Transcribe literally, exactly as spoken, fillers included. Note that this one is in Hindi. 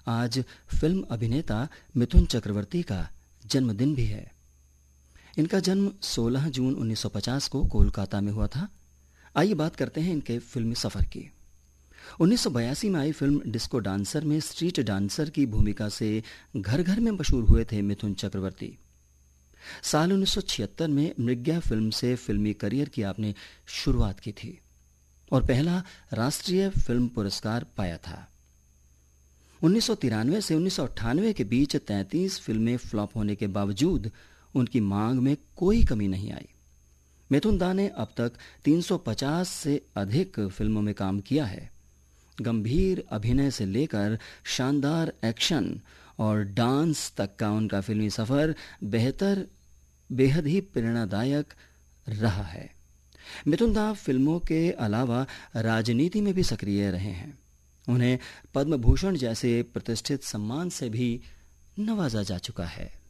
आज फिल्म अभिनेता मिथुन चक्रवर्ती का जन्मदिन भी है। इनका जन्म सोलह जून उन्नीस सौ पचास को कोलकाता में हुआ था। आइए बात करते हैं इनके फिल्मी सफर की। उन्नीस सौ बयासी में आई फिल्म डिस्को डांसर में स्ट्रीट डांसर की भूमिका से घर घर में मशहूर हुए थे मिथुन चक्रवर्ती। साल उन्नीस सौ छिहत्तर में मृग्या फिल्म से फिल्मी करियर की आपने शुरुआत की थी और पहला राष्ट्रीय फिल्म पुरस्कार पाया था। उन्नीस सौ तिरानवे से उन्नीस सौ अट्ठानवे के बीच तैंतीस फिल्में फ्लॉप होने के बावजूद उनकी मांग में कोई कमी नहीं आई। मिथुन दा ने अब तक तीन सौ पचास से अधिक फिल्मों में काम किया है। गंभीर अभिनय से लेकर शानदार एक्शन और डांस तक का उनका फिल्मी सफर बेहतर बेहद ही प्रेरणादायक रहा है। मिथुन दा फिल्मों के अलावा राजनीति में भी सक्रिय रहे हैं। उन्हें पद्म भूषण जैसे प्रतिष्ठित सम्मान से भी नवाजा जा चुका है।